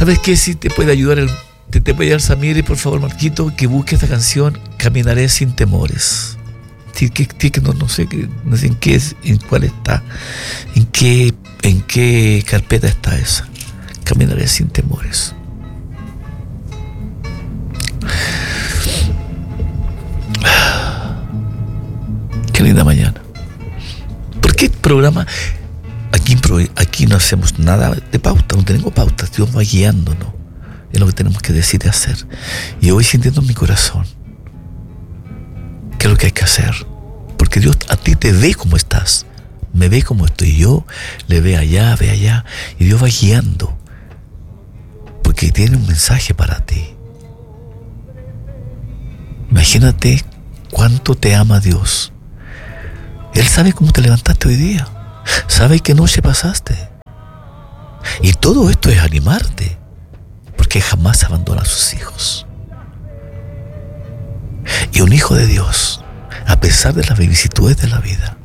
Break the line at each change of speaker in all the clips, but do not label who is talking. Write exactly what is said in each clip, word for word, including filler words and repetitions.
¿Sabes qué? Si te puede ayudar el, te, te puede ayudar Samir, por favor, Marquito, que busque esta canción, Caminaré sin temores. Sí, que, que no, no sé, que, no sé en qué es, en cuál está, en qué, en qué carpeta está esa. Caminaré sin temores. Qué linda mañana. ¿Por qué el programa? Aquí, aquí no hacemos nada de pauta, no tenemos pautas. Dios va guiándonos en lo que tenemos que decir y hacer. Y hoy sintiendo en mi corazón qué es lo que hay que hacer. Porque Dios a ti te ve como estás, me ve como estoy yo, le ve allá, ve allá, y Dios va guiando. Porque tiene un mensaje para ti. Imagínate cuánto te ama Dios. Él sabe cómo te levantaste hoy día, sabe qué noche pasaste. Y todo esto es animarte, porque jamás abandona a sus hijos. Y un hijo de Dios, a pesar de las vicisitudes de la vida,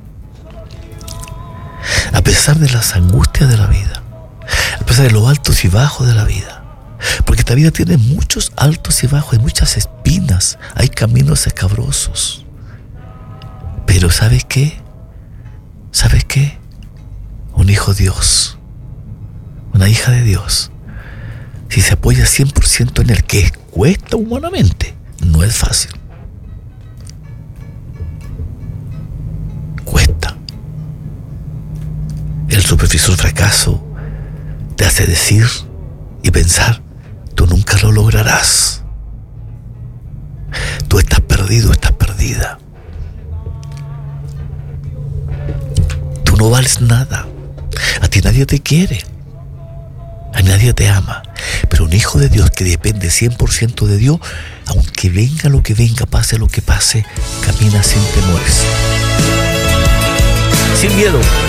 a pesar de las angustias de la vida, a pesar de los altos y bajos de la vida, porque esta vida tiene muchos altos y bajos, hay muchas espinas, hay caminos escabrosos. Pero ¿sabes qué? ¿Sabes qué? Un hijo de Dios, una hija de Dios, si se apoya cien por ciento en el que cuesta humanamente, no es fácil. Cuesta. El superficial fracaso te hace decir y pensar, tú nunca lo lograrás. Tú estás perdido, estás perdida. Tú no vales nada. A ti nadie te quiere. A nadie te ama. Pero un hijo de Dios que depende cien por ciento de Dios, aunque venga lo que venga, pase lo que pase, camina sin temores, sin miedo.